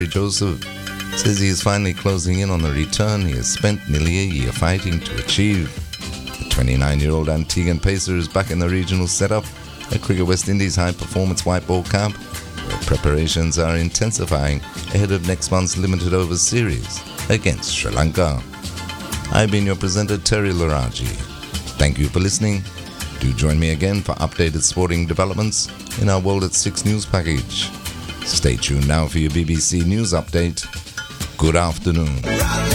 Joseph says he is finally closing in on the return he has spent nearly a year fighting to achieve. The 29-year-old Antiguan pacer is back in the regional setup at Cricket West Indies high-performance white ball camp, where preparations are intensifying ahead of next month's limited overs series against Sri Lanka. I've been your presenter, Terry Laraji. Thank you for listening. Do join me again for updated sporting developments in our World at 6 news package. Stay tuned now for your BBC News update. Good afternoon.